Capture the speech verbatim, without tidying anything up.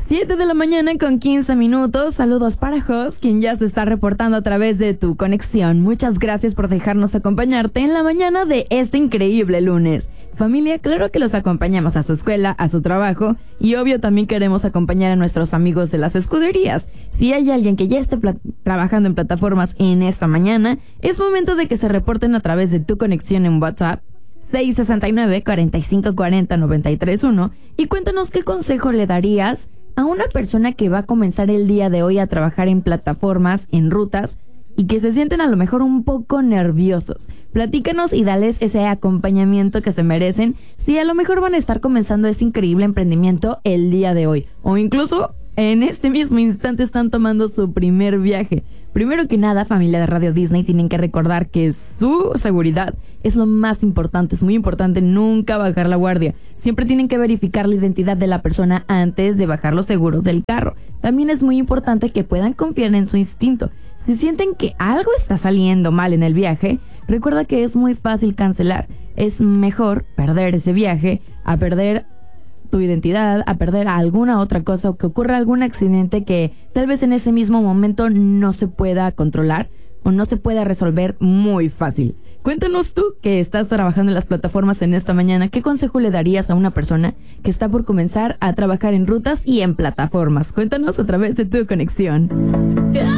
siete de la mañana con quince minutos. Saludos para Jos, quien ya se está reportando a través de tu conexión. Muchas gracias por dejarnos acompañarte en la mañana de este increíble lunes. Familia, claro que los acompañamos a su escuela, a su trabajo y obvio también queremos acompañar a nuestros amigos de las escuderías. Si hay alguien que ya esté pla- trabajando en plataformas en esta mañana, es momento de que se reporten a través de tu conexión en WhatsApp seis sesenta y nueve, cuarenta y cinco cuarenta, noventa y tres uno y cuéntanos qué consejo le darías a una persona que va a comenzar el día de hoy a trabajar en plataformas, en rutas, y que se sienten a lo mejor un poco nerviosos. Platícanos y dales ese acompañamiento que se merecen si a lo mejor van a estar comenzando este increíble emprendimiento el día de hoy. O incluso en este mismo instante están tomando su primer viaje. Primero que nada, familia de Radio Disney, tienen que recordar que su seguridad es lo más importante. Es muy importante nunca bajar la guardia. Siempre tienen que verificar la identidad de la persona antes de bajar los seguros del carro. También es muy importante que puedan confiar en su instinto. Si sienten que algo está saliendo mal en el viaje, recuerda que es muy fácil cancelar. Es mejor perder ese viaje a perder tu identidad, a perder alguna otra cosa o que ocurra algún accidente que tal vez en ese mismo momento no se pueda controlar o no se pueda resolver muy fácil. Cuéntanos tú que estás trabajando en las plataformas en esta mañana, ¿qué consejo le darías a una persona que está por comenzar a trabajar en rutas y en plataformas? Cuéntanos a través de tu conexión.